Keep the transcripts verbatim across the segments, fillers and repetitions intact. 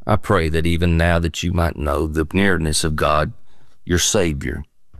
I pray that even now that you might know the nearness of God, your Savior,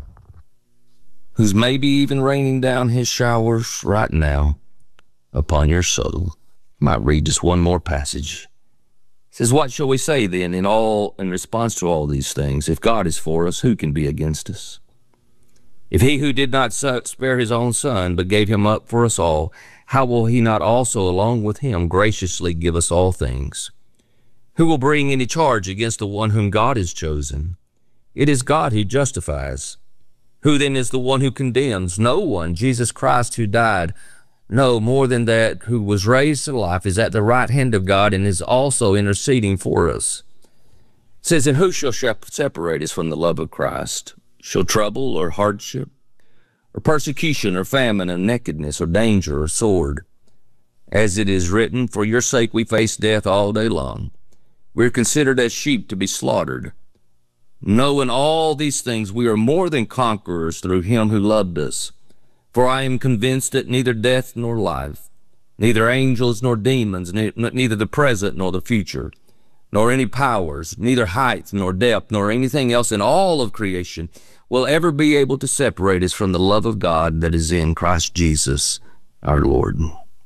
who's maybe even raining down his showers right now upon your soul. I might read just one more passage. It says, what shall we say then in all in response to all these things? If God is for us, who can be against us? If he who did not spare his own son, but gave him up for us all, how will he not also along with him graciously give us all things? Who will bring any charge against the one whom God has chosen? It is God who justifies. Who then is the one who condemns? No one. Jesus Christ, who died, no, more than that, who was raised to life, is at the right hand of God and is also interceding for us. It says, and who shall separate us from the love of Christ? Shall trouble or hardship, or persecution or famine or nakedness or danger or sword? As it is written, for your sake we face death all day long. We are considered as sheep to be slaughtered. No, in all these things we are more than conquerors through him who loved us. For I am convinced that neither death nor life, neither angels nor demons, ne neither the present nor the future, nor any powers, neither height nor depth, nor anything else in all of creation will ever be able to separate us from the love of God that is in Christ Jesus our Lord.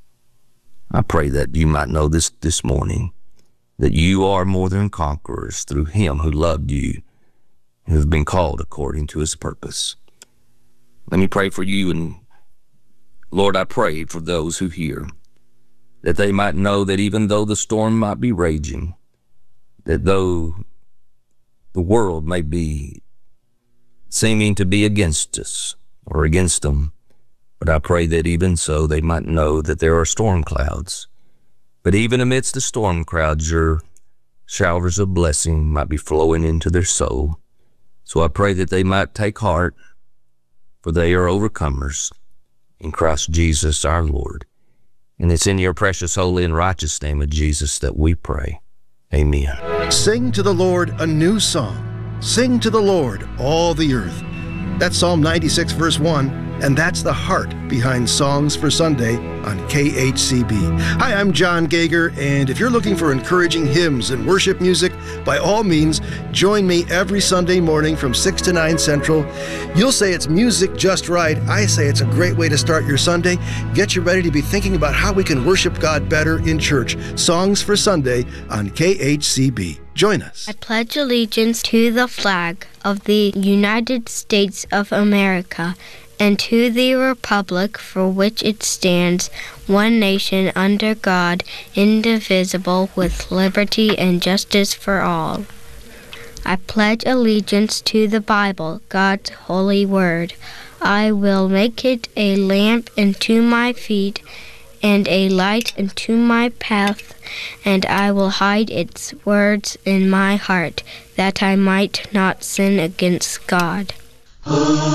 I pray that you might know this this morning, that you are more than conquerors through him who loved you, who have been called according to his purpose. Let me pray for you, and Lord, I pray for those who hear, that they might know that even though the storm might be raging, that though the world may be seeming to be against us or against them, but I pray that even so they might know that there are storm clouds. But even amidst the storm clouds, your showers of blessing might be flowing into their soul. So I pray that they might take heart, for they are overcomers in Christ Jesus our Lord. And it's in your precious, holy, and righteous name of Jesus that we pray. Amen. Sing to the Lord a new song. Sing to the Lord, all the earth. That's Psalm ninety-six, verse one, and that's the heart behind Songs for Sunday on K H C B. Hi, I'm John Gager, and if you're looking for encouraging hymns and worship music, by all means, join me every Sunday morning from six to nine Central. You'll say it's music just right. I say it's a great way to start your Sunday. Get you ready to be thinking about how we can worship God better in church. Songs for Sunday on K H C B. Join us. I pledge allegiance to the flag of the United States of America and to the republic for which it stands, one nation under God, indivisible, with liberty and justice for all. I pledge allegiance to the Bible, God's holy word. I will make it a lamp unto my feet and a light unto my path, and I will hide its words in my heart, that I might not sin against God.